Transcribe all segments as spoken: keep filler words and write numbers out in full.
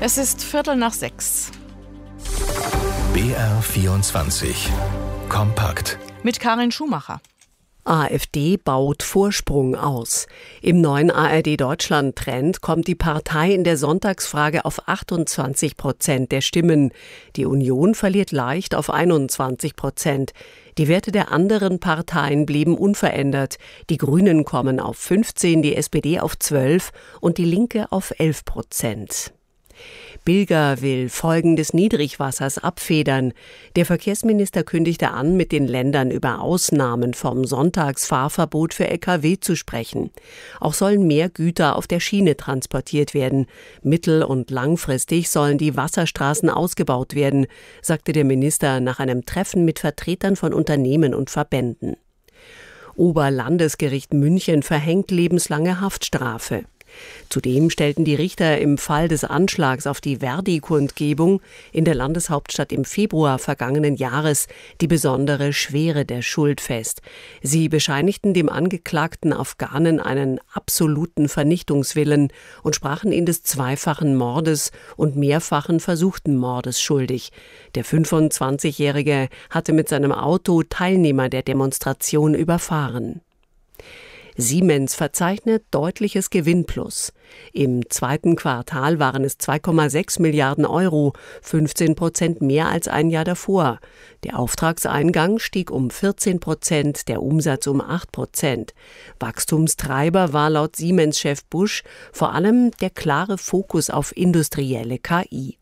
Es ist Viertel nach sechs. B R vierundzwanzig. Kompakt. Mit Karin Schumacher. AfD baut Vorsprung aus. Im neuen A R D-Deutschland-Trend kommt die Partei in der Sonntagsfrage auf achtundzwanzig Prozent der Stimmen. Die Union verliert leicht auf einundzwanzig Prozent. Die Werte der anderen Parteien blieben unverändert. Die Grünen kommen auf fünfzehn, die S P D auf zwölf und die Linke auf elf Prozent. Bilger will Folgen des Niedrigwassers abfedern. Der Verkehrsminister kündigte an, mit den Ländern über Ausnahmen vom Sonntagsfahrverbot für L K W zu sprechen. Auch sollen mehr Güter auf der Schiene transportiert werden. Mittel- und langfristig sollen die Wasserstraßen ausgebaut werden, sagte der Minister nach einem Treffen mit Vertretern von Unternehmen und Verbänden. Oberlandesgericht München verhängt lebenslange Haftstrafe. Zudem stellten die Richter im Fall des Anschlags auf die Verdi-Kundgebung in der Landeshauptstadt im Februar vergangenen Jahres die besondere Schwere der Schuld fest. Sie bescheinigten dem angeklagten Afghanen einen absoluten Vernichtungswillen und sprachen ihn des zweifachen Mordes und mehrfachen versuchten Mordes schuldig. Der fünfundzwanzigjährige hatte mit seinem Auto Teilnehmer der Demonstration überfahren. Siemens verzeichnet deutliches Gewinnplus. Im zweiten Quartal waren es zwei Komma sechs Milliarden Euro, fünfzehn Prozent mehr als ein Jahr davor. Der Auftragseingang stieg um vierzehn Prozent, der Umsatz um acht Prozent. Wachstumstreiber war laut Siemens-Chef Busch vor allem der klare Fokus auf industrielle K I.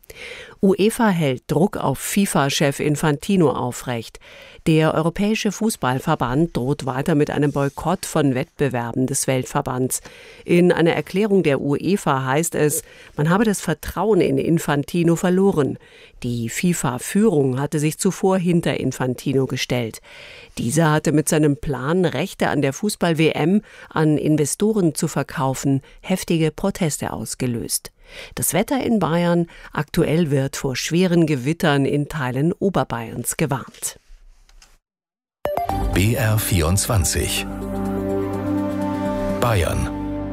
UEFA hält Druck auf FIFA-Chef Infantino aufrecht. Der Europäische Fußballverband droht weiter mit einem Boykott von Wettbewerben des Weltverbands. In einer Erklärung der UEFA heißt es, man habe das Vertrauen in Infantino verloren. Die FIFA-Führung hatte sich zuvor hinter Infantino gestellt. Dieser hatte mit seinem Plan, Rechte an der Fußball-W M an Investoren zu verkaufen, heftige Proteste ausgelöst. Das Wetter in Bayern: aktuell wird vor schweren Gewittern in Teilen Oberbayerns gewarnt. B R vierundzwanzig. Bayern.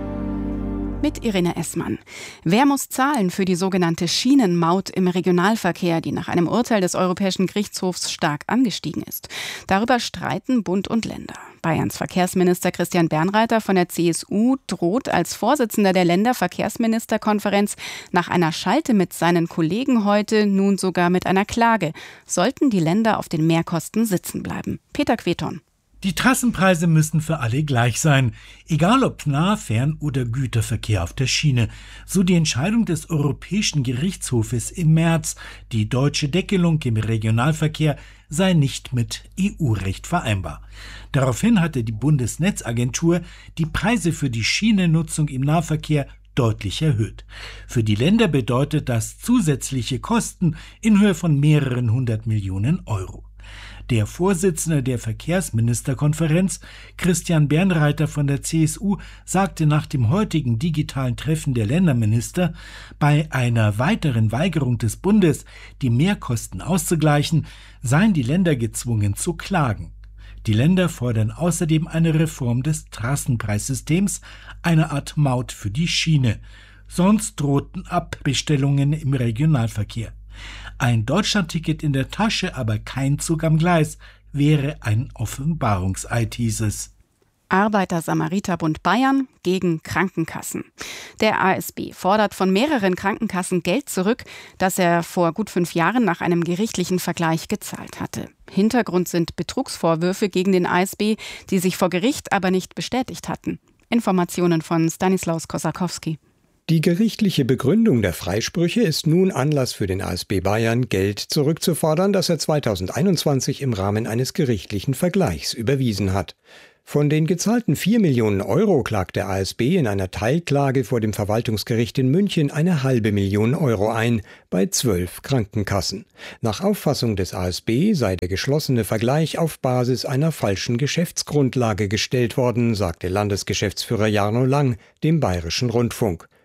Mit Irene Essmann. Wer muss zahlen für die sogenannte Schienenmaut im Regionalverkehr, die nach einem Urteil des Europäischen Gerichtshofs stark angestiegen ist? Darüber streiten Bund und Länder. Bayerns Verkehrsminister Christian Bernreiter von der C S U droht als Vorsitzender der Länderverkehrsministerkonferenz nach einer Schalte mit seinen Kollegen heute nun sogar mit einer Klage. Sollten die Länder auf den Mehrkosten sitzen bleiben? Peter Queton. Die Trassenpreise müssen für alle gleich sein, egal ob Nah-, Fern- oder Güterverkehr auf der Schiene. So die Entscheidung des Europäischen Gerichtshofes im März. Die deutsche Deckelung im Regionalverkehr sei nicht mit E U-Recht vereinbar. Daraufhin hatte die Bundesnetzagentur die Preise für die Schienennutzung im Nahverkehr deutlich erhöht. Für die Länder bedeutet das zusätzliche Kosten in Höhe von mehreren hundert Millionen Euro. Der Vorsitzende der Verkehrsministerkonferenz, Christian Bernreiter von der C S U, sagte nach dem heutigen digitalen Treffen der Länderminister, bei einer weiteren Weigerung des Bundes, die Mehrkosten auszugleichen, seien die Länder gezwungen zu klagen. Die Länder fordern außerdem eine Reform des Trassenpreissystems, eine Art Maut für die Schiene. Sonst drohten Abbestellungen im Regionalverkehr. Ein Deutschlandticket in der Tasche, aber kein Zug am Gleis, wäre ein Offenbarungseid, hieß es. Arbeiter-Samariter-Bund Bayern gegen Krankenkassen. Der A S B fordert von mehreren Krankenkassen Geld zurück, das er vor gut fünf Jahren nach einem gerichtlichen Vergleich gezahlt hatte. Hintergrund sind Betrugsvorwürfe gegen den A S B, die sich vor Gericht aber nicht bestätigt hatten. Informationen von Stanislaus Kosakowski. Die gerichtliche Begründung der Freisprüche ist nun Anlass für den A S B Bayern, Geld zurückzufordern, das er zweitausendeinundzwanzig im Rahmen eines gerichtlichen Vergleichs überwiesen hat. Von den gezahlten vier Millionen Euro klagt der A S B in einer Teilklage vor dem Verwaltungsgericht in München eine halbe Million Euro ein, bei zwölf Krankenkassen. Nach Auffassung des A S B sei der geschlossene Vergleich auf Basis einer falschen Geschäftsgrundlage gestellt worden, sagte Landesgeschäftsführer Jarno Lang dem Bayerischen Rundfunk.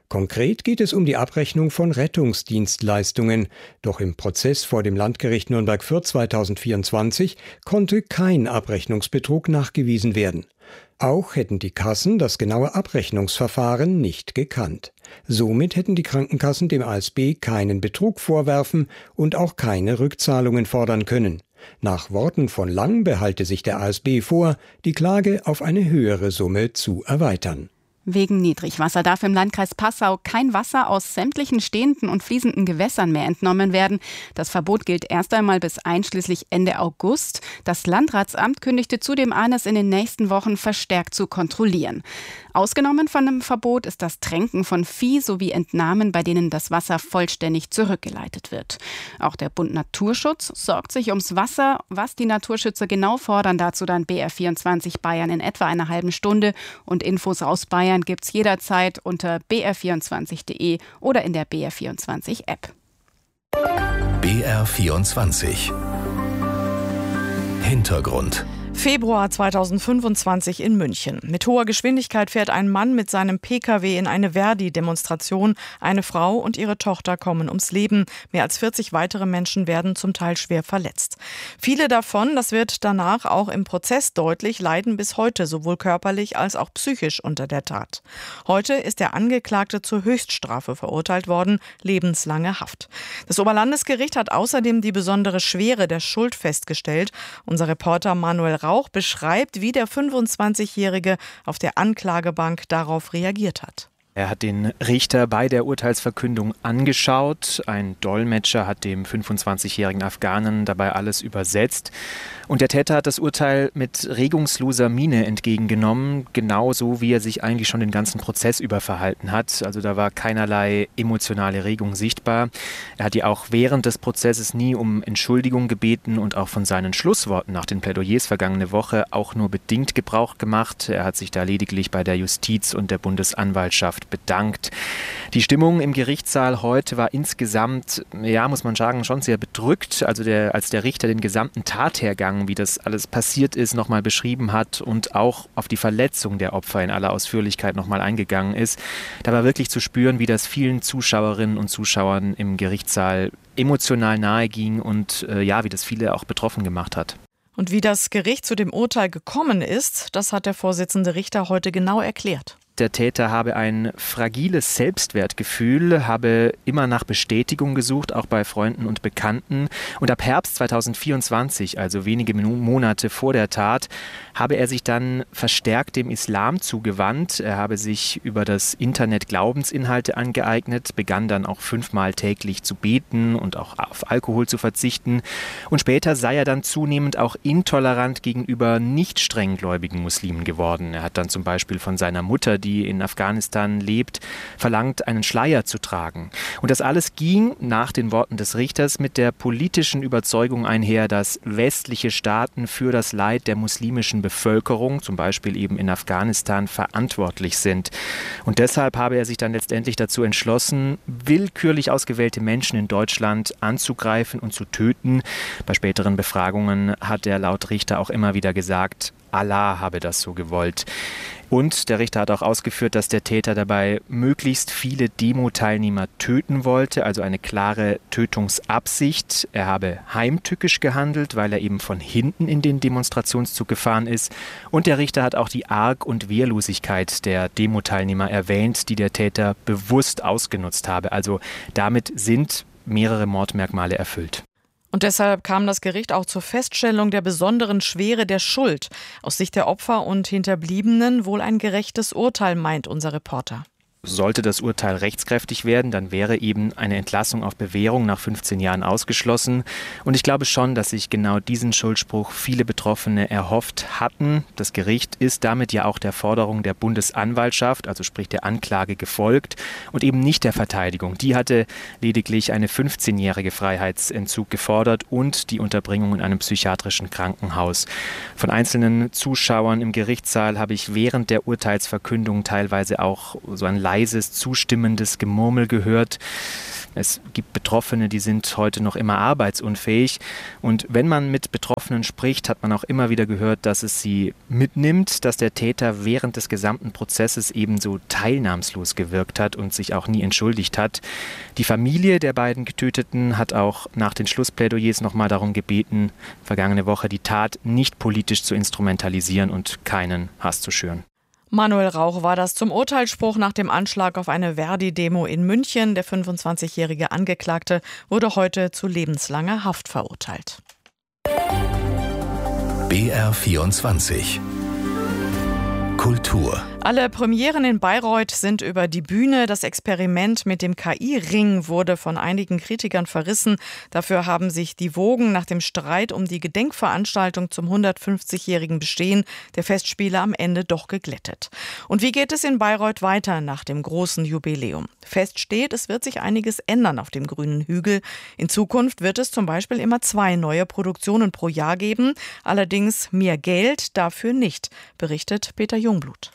Konkret geht es um die Abrechnung von Rettungsdienstleistungen. Doch im Prozess vor dem Landgericht Nürnberg-Fürth zweitausendvierundzwanzig konnte kein Abrechnungsbetrug nachgewiesen werden. Auch hätten die Kassen das genaue Abrechnungsverfahren nicht gekannt. Somit hätten die Krankenkassen dem A S B keinen Betrug vorwerfen und auch keine Rückzahlungen fordern können. Nach Worten von Lang behalte sich der A S B vor, die Klage auf eine höhere Summe zu erweitern. Wegen Niedrigwasser darf im Landkreis Passau kein Wasser aus sämtlichen stehenden und fließenden Gewässern mehr entnommen werden. Das Verbot gilt erst einmal bis einschließlich Ende August. Das Landratsamt kündigte zudem an, es in den nächsten Wochen verstärkt zu kontrollieren. Ausgenommen von dem Verbot ist das Tränken von Vieh sowie Entnahmen, bei denen das Wasser vollständig zurückgeleitet wird. Auch der Bund Naturschutz sorgt sich ums Wasser. Was die Naturschützer genau fordern, dazu dann B R vierundzwanzig Bayern in etwa einer halben Stunde. Und Infos aus Bayern gibt's jederzeit unter b r vierundzwanzig punkt d e oder in der B R vierundzwanzig App. B R vierundzwanzig Hintergrund. Februar zweitausendfünfundzwanzig in München. Mit hoher Geschwindigkeit fährt ein Mann mit seinem P K W in eine Verdi-Demonstration. Eine Frau und ihre Tochter kommen ums Leben. Mehr als vierzig weitere Menschen werden zum Teil schwer verletzt. Viele davon, das wird danach auch im Prozess deutlich, leiden bis heute sowohl körperlich als auch psychisch unter der Tat. Heute ist der Angeklagte zur Höchststrafe verurteilt worden, lebenslange Haft. Das Oberlandesgericht hat außerdem die besondere Schwere der Schuld festgestellt. Unser Reporter Manuel Rauch beschreibt, wie der fünfundzwanzigjährige auf der Anklagebank darauf reagiert hat. Er hat den Richter bei der Urteilsverkündung angeschaut. Ein Dolmetscher hat dem fünfundzwanzigjährigen Afghanen dabei alles übersetzt. Und der Täter hat das Urteil mit regungsloser Miene entgegengenommen, genauso wie er sich eigentlich schon den ganzen Prozess über verhalten hat. Also da war keinerlei emotionale Regung sichtbar. Er hat ja auch während des Prozesses nie um Entschuldigung gebeten und auch von seinen Schlussworten nach den Plädoyers vergangene Woche auch nur bedingt Gebrauch gemacht. Er hat sich da lediglich bei der Justiz und der Bundesanwaltschaft bedankt. Die Stimmung im Gerichtssaal heute war insgesamt, ja, muss man sagen, schon sehr bedrückt. Also der, als der Richter den gesamten Tathergang, wie das alles passiert ist, nochmal beschrieben hat und auch auf die Verletzung der Opfer in aller Ausführlichkeit nochmal eingegangen ist, da war wirklich zu spüren, wie das vielen Zuschauerinnen und Zuschauern im Gerichtssaal emotional nahe ging und äh, ja, wie das viele auch betroffen gemacht hat. Und wie das Gericht zu dem Urteil gekommen ist, das hat der Vorsitzende Richter heute genau erklärt. Der Täter habe ein fragiles Selbstwertgefühl, habe immer nach Bestätigung gesucht, auch bei Freunden und Bekannten. Und ab Herbst zweitausendvierundzwanzig, also wenige Monate vor der Tat, habe er sich dann verstärkt dem Islam zugewandt. Er habe sich über das Internet Glaubensinhalte angeeignet, begann dann auch fünfmal täglich zu beten und auch auf Alkohol zu verzichten. Und später sei er dann zunehmend auch intolerant gegenüber nicht strenggläubigen Muslimen geworden. Er hat dann zum Beispiel von seiner Mutter, die in Afghanistan lebt, verlangt, einen Schleier zu tragen. Und das alles ging, nach den Worten des Richters, mit der politischen Überzeugung einher, dass westliche Staaten für das Leid der muslimischen Bevölkerung, zum Beispiel eben in Afghanistan, verantwortlich sind. Und deshalb habe er sich dann letztendlich dazu entschlossen, willkürlich ausgewählte Menschen in Deutschland anzugreifen und zu töten. Bei späteren Befragungen hat er laut Richter auch immer wieder gesagt, Allah habe das so gewollt. Und der Richter hat auch ausgeführt, dass der Täter dabei möglichst viele Demo-Teilnehmer töten wollte, also eine klare Tötungsabsicht. Er habe heimtückisch gehandelt, weil er eben von hinten in den Demonstrationszug gefahren ist. Und der Richter hat auch die Arg- und Wehrlosigkeit der Demo-Teilnehmer erwähnt, die der Täter bewusst ausgenutzt habe. Also damit sind mehrere Mordmerkmale erfüllt. Und deshalb kam das Gericht auch zur Feststellung der besonderen Schwere der Schuld. Aus Sicht der Opfer und Hinterbliebenen wohl ein gerechtes Urteil, meint unser Reporter. Sollte das Urteil rechtskräftig werden, dann wäre eben eine Entlassung auf Bewährung nach fünfzehn Jahren ausgeschlossen. Und ich glaube schon, dass sich genau diesen Schuldspruch viele Betroffene erhofft hatten. Das Gericht ist damit ja auch der Forderung der Bundesanwaltschaft, also sprich der Anklage, gefolgt und eben nicht der Verteidigung. Die hatte lediglich eine fünfzehnjährige Freiheitsentzug gefordert und die Unterbringung in einem psychiatrischen Krankenhaus. Von einzelnen Zuschauern im Gerichtssaal habe ich während der Urteilsverkündung teilweise auch so ein leises, zustimmendes Gemurmel gehört. Es gibt Betroffene, die sind heute noch immer arbeitsunfähig. Und wenn man mit Betroffenen spricht, hat man auch immer wieder gehört, dass es sie mitnimmt, dass der Täter während des gesamten Prozesses ebenso teilnahmslos gewirkt hat und sich auch nie entschuldigt hat. Die Familie der beiden Getöteten hat auch nach den Schlussplädoyers nochmal darum gebeten, vergangene Woche die Tat nicht politisch zu instrumentalisieren und keinen Hass zu schüren. Manuel Rauch war das zum Urteilsspruch nach dem Anschlag auf eine Verdi-Demo in München. Der fünfundzwanzigjährige Angeklagte wurde heute zu lebenslanger Haft verurteilt. B R vierundzwanzig Kultur. Alle Premieren in Bayreuth sind über die Bühne. Das Experiment mit dem K I-Ring wurde von einigen Kritikern verrissen. Dafür haben sich die Wogen nach dem Streit um die Gedenkveranstaltung zum hundertfünfzigjährigen Bestehen der Festspiele am Ende doch geglättet. Und wie geht es in Bayreuth weiter nach dem großen Jubiläum? Fest steht, es wird sich einiges ändern auf dem grünen Hügel. In Zukunft wird es zum Beispiel immer zwei neue Produktionen pro Jahr geben. Allerdings mehr Geld dafür nicht, berichtet Peter Jungblut.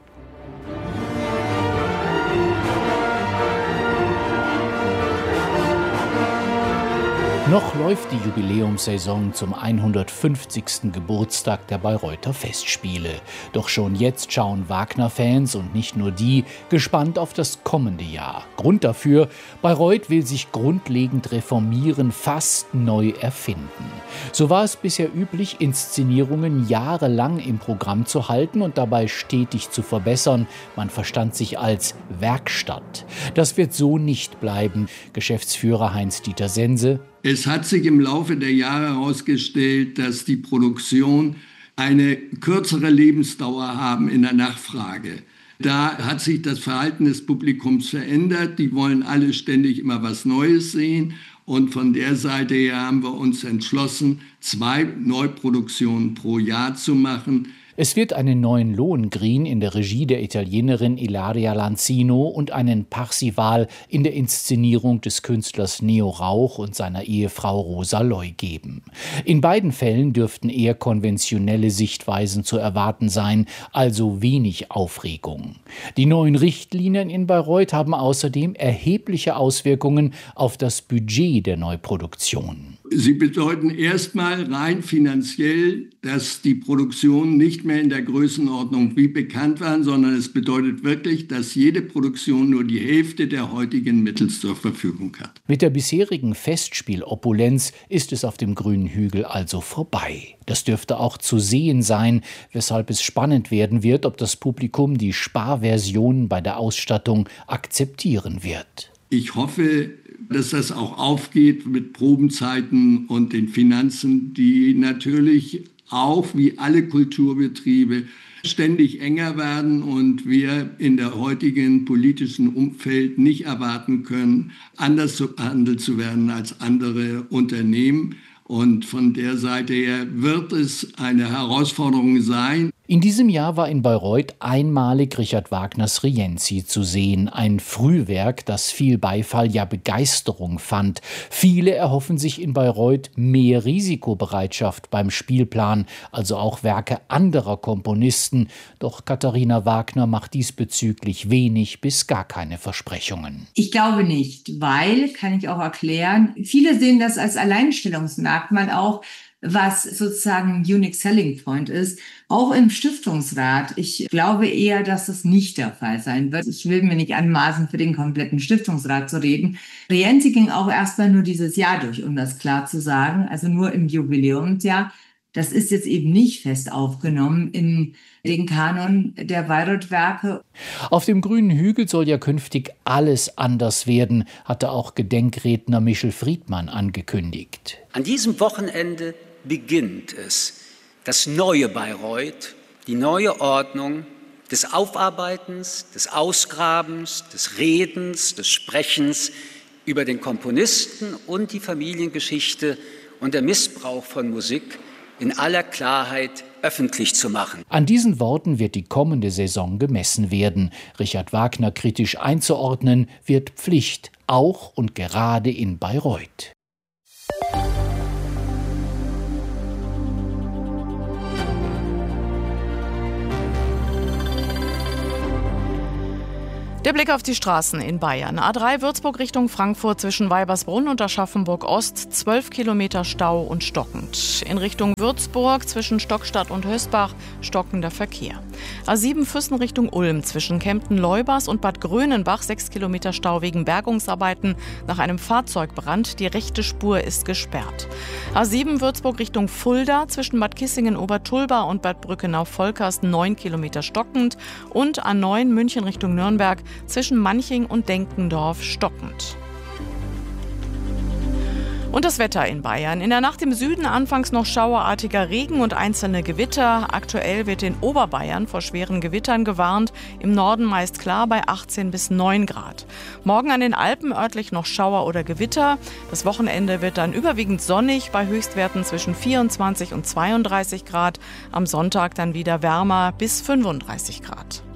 Noch läuft die Jubiläumssaison zum hundertfünfzigsten Geburtstag der Bayreuther Festspiele. Doch schon jetzt schauen Wagner-Fans und nicht nur die gespannt auf das kommende Jahr. Grund dafür: Bayreuth will sich grundlegend reformieren, fast neu erfinden. So war es bisher üblich, Inszenierungen jahrelang im Programm zu halten und dabei stetig zu verbessern. Man verstand sich als Werkstatt. Das wird so nicht bleiben. Geschäftsführer Heinz-Dieter Sense: Es hat sich im Laufe der Jahre herausgestellt, dass die Produktion eine kürzere Lebensdauer haben in der Nachfrage. Da hat sich das Verhalten des Publikums verändert. Die wollen alle ständig immer was Neues sehen. Und von der Seite her haben wir uns entschlossen, zwei Neuproduktionen pro Jahr zu machen. Es wird einen neuen Lohengrin in der Regie der Italienerin Ilaria Lanzino und einen Parsival in der Inszenierung des Künstlers Neo Rauch und seiner Ehefrau Rosa Loy geben. In beiden Fällen dürften eher konventionelle Sichtweisen zu erwarten sein, also wenig Aufregung. Die neuen Richtlinien in Bayreuth haben außerdem erhebliche Auswirkungen auf das Budget der Neuproduktion. Sie bedeuten erstmal rein finanziell, dass die Produktionen nicht mehr in der Größenordnung wie bekannt waren, sondern es bedeutet wirklich, dass jede Produktion nur die Hälfte der heutigen Mittel zur Verfügung hat. Mit der bisherigen Festspielopulenz ist es auf dem grünen Hügel also vorbei. Das dürfte auch zu sehen sein, weshalb es spannend werden wird, ob das Publikum die Sparversionen bei der Ausstattung akzeptieren wird. Ich hoffe, dass das auch aufgeht mit Probenzeiten und den Finanzen, die natürlich auch wie alle Kulturbetriebe ständig enger werden und wir in der heutigen politischen Umfeld nicht erwarten können, anders behandelt zu werden als andere Unternehmen. Und von der Seite her wird es eine Herausforderung sein. In diesem Jahr war in Bayreuth einmalig Richard Wagners Rienzi zu sehen. Ein Frühwerk, das viel Beifall, ja Begeisterung fand. Viele erhoffen sich in Bayreuth mehr Risikobereitschaft beim Spielplan, also auch Werke anderer Komponisten. Doch Katharina Wagner macht diesbezüglich wenig bis gar keine Versprechungen. Ich glaube nicht, weil, kann ich auch erklären, viele sehen das als Alleinstellungsmerkmal auch, was sozusagen ein Unique Selling Point ist, auch im Stiftungsrat. Ich glaube eher, dass das nicht der Fall sein wird. Ich will mir nicht anmaßen, für den kompletten Stiftungsrat zu reden. Rienzi ging auch erstmal nur dieses Jahr durch, um das klar zu sagen, also nur im Jubiläumsjahr. Das ist jetzt eben nicht fest aufgenommen in den Kanon der Bayreuth-Werke. Auf dem grünen Hügel soll ja künftig alles anders werden, hatte auch Gedenkredner Michel Friedmann angekündigt. An diesem Wochenende beginnt es, das neue Bayreuth, die neue Ordnung des Aufarbeitens, des Ausgrabens, des Redens, des Sprechens über den Komponisten und die Familiengeschichte und der Missbrauch von Musik in aller Klarheit öffentlich zu machen. An diesen Worten wird die kommende Saison gemessen werden. Richard Wagner kritisch einzuordnen, wird Pflicht, auch und gerade in Bayreuth. Der Blick auf die Straßen in Bayern. A drei Würzburg Richtung Frankfurt zwischen Weibersbrunn und Aschaffenburg Ost, zwölf Kilometer Stau und stockend. In Richtung Würzburg zwischen Stockstadt und Hösbach stockender Verkehr. A sieben Füssen Richtung Ulm zwischen Kempten-Leubers und Bad Grönenbach, sechs Kilometer Stau wegen Bergungsarbeiten nach einem Fahrzeugbrand. Die rechte Spur ist gesperrt. A sieben Würzburg Richtung Fulda zwischen Bad Kissingen-Obertulba und Bad Brückenau-Volkers, neun Kilometer stockend. Und A neun München Richtung Nürnberg zwischen Manching und Denkendorf stockend. Und das Wetter in Bayern. In der Nacht im Süden anfangs noch schauerartiger Regen und einzelne Gewitter. Aktuell wird in Oberbayern vor schweren Gewittern gewarnt. Im Norden meist klar bei achtzehn bis neun Grad. Morgen an den Alpen örtlich noch Schauer oder Gewitter. Das Wochenende wird dann überwiegend sonnig bei Höchstwerten zwischen vierundzwanzig und zweiunddreißig Grad. Am Sonntag dann wieder wärmer bis fünfunddreißig Grad.